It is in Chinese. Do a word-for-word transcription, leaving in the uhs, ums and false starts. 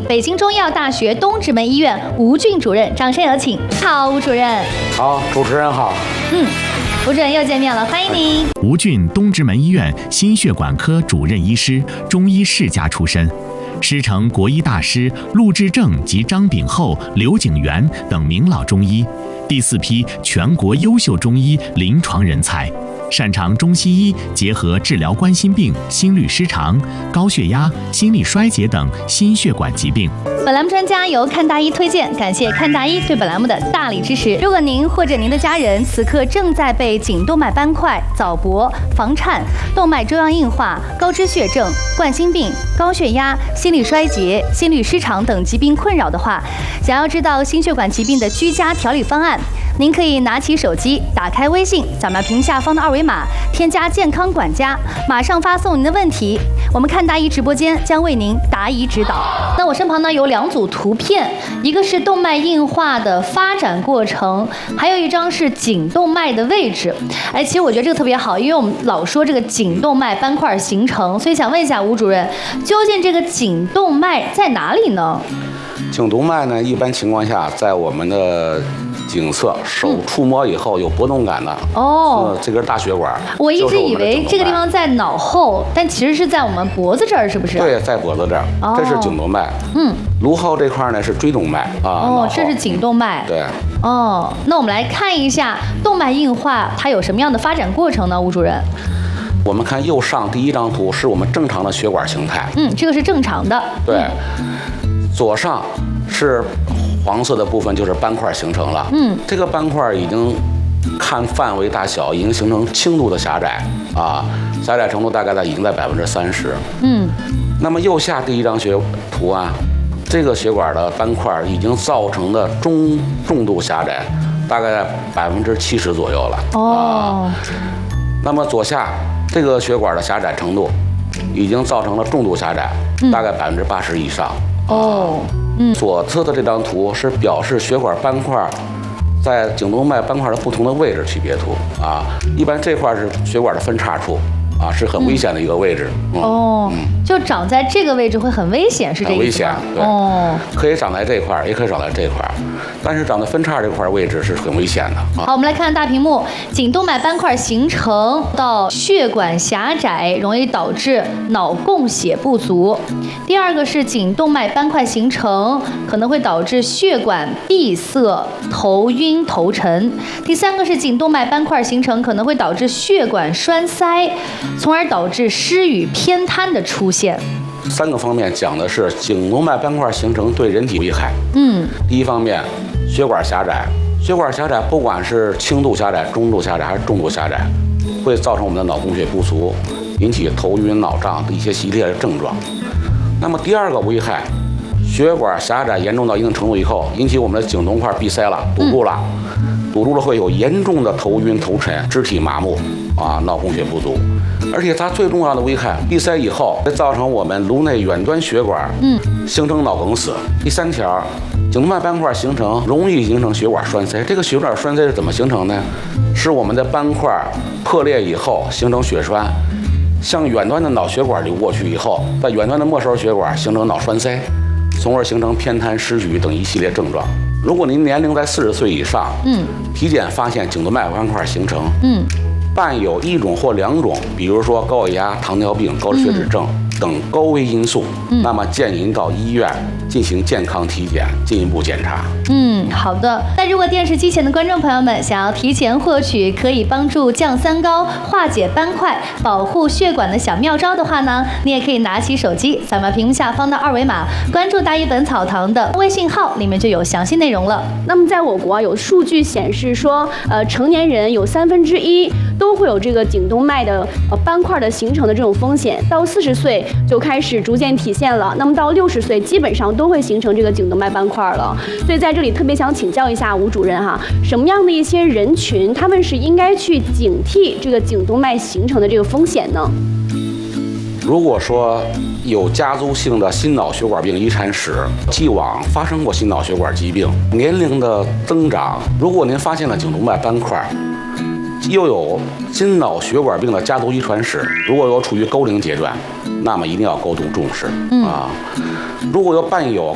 北京中医药大学东直门医院吴俊主任，掌声有请。好，吴主任。 好，主持人好。 嗯，吴主任又见面了，欢迎您。 吴俊，东直门医院心血管科主任医师，中医世家出身，师承国医大师陆志正及张炳厚、刘景元等名老中医，第四批全国优秀中医临床人才。擅长中西医结合治疗冠心病、心律失常、高血压、心力衰竭等心血管疾病。 本栏目专家由看大医推荐，感谢看大医对本栏目的大力支持。如果您或者您的家人此刻正在被颈动脉斑块、早搏、房颤、动脉粥样硬化、高脂血症、冠心病、高血压、心力衰竭、心律失常等疾病困扰的话，想要知道心血管疾病的居家调理方案，您可以拿起手机，打开微信，扫描屏下方的二维码，添加健康管家，马上发送您的问题，我们看大医直播间将为您答疑指导。那我身旁呢有两组图片，一个是动脉硬化的发展过程，还有一张是颈动脉的位置。哎，其实我觉得这个特别好，因为我们老说这个颈动脉斑块形成，所以想问一下吴主任，究竟这个颈动脉在哪里呢？ 颈动脉呢，一般情况下在我们的颈侧，手触摸以后有波动感的。哦、嗯，这根大血管。 我一直以为这个地方在脑后，但其实是在我们脖子这儿，是不是？ 对，在脖子这儿。哦、这是颈动脉。嗯。颅后这块呢是椎动脉啊。 哦，这是颈动脉。 对。 哦，那我们来看一下动脉硬化它有什么样的发展过程呢？吴主任。 我们看右上第一张图是我们正常的血管形态。 嗯，这个是正常的。 对。嗯、左上是黄色的部分，就是斑块形成了。嗯，这个斑块已经看范围大小已经形成轻度的狭窄啊，狭窄程度大概在已经在百分之三十。嗯，那么右下第一张血图啊，这个血管的斑块已经造成的中重度狭窄，大概在百分之七十左右了。哦，啊，那么左下这个血管的狭窄程度已经造成了重度狭窄，大概百分之八十以上。哦。嗯，左侧的这张图是表示血管斑块在颈动脉斑块的不同的位置区别图啊。一般这块是血管的分叉处啊，是很危险的一个位置。 嗯、哦、嗯，就长在这个位置会很危险，是这个意思吗？ 很危险，对。哦，可以长在这块，也可以长在这块，但是长在分叉这块位置是很危险的。啊、 好，我们来看大屏幕，颈动脉斑块形成到血管狭窄，容易导致脑供血不足。第二个是颈动脉斑块形成，可能会导致血管闭塞、头晕、头沉。第三个是颈动脉斑块形成，可能会导致血管栓塞，从而导致失语偏瘫的出现。 三个方面讲的是颈动脉斑块形成对人体危害。嗯，第一方面，血管狭窄，血管狭窄不管是轻度狭窄、中度狭窄还是重度狭窄，会造成我们的脑供血不足，引起头晕、脑胀的一些系列的症状。那么第二个危害，血管狭窄严重到一定程度以后，引起我们的颈动块闭塞了，堵住了，嗯、堵住了会有严重的头晕、头沉、肢体麻木啊，脑供血不足。而且它最重要的危害，闭塞以后会造成我们颅内远端血管嗯形成脑梗死。第三条，颈动脉斑块形成容易形成血管栓塞。这个血管栓塞是怎么形成呢？是我们的斑块破裂以后形成血栓，向远端的脑血管流过去以后，在远端的末梢血管形成脑栓塞，从而形成偏瘫、失语等一系列症状。如果您年龄在四十岁以上，嗯，体检发现颈动脉斑块形成，嗯，伴有一种或两种，比如说高血压、糖尿病、高血脂症等高危因素，嗯、那么建议您到医院进行健康体检，进一步检查。 嗯，好的。那如果电视机前的观众朋友们想要提前获取可以帮助降三高、化解斑块、保护血管的小妙招的话呢，你也可以拿起手机，扫描屏幕下方的二维码，关注大医本草堂的微信号，里面就有详细内容了。 那么在我国有数据显示说，呃，成年人有三分之一都会有这个颈动脉的呃斑块的形成的这种风险，到四十岁就开始逐渐体现了。那么到六十岁，基本上都会形成这个颈动脉斑块了。所以在这里特别想请教一下吴主任哈，什么样的一些人群他们是应该去警惕这个颈动脉形成的这个风险呢？ 如果说有家族性的心脑血管病遗产史，既往发生过心脑血管疾病，年龄的增长，如果您发现了颈动脉斑块，又有心脑血管病的家族遗传史，如果有处于高龄阶段，那么一定要高度重视、嗯、啊。如果有伴有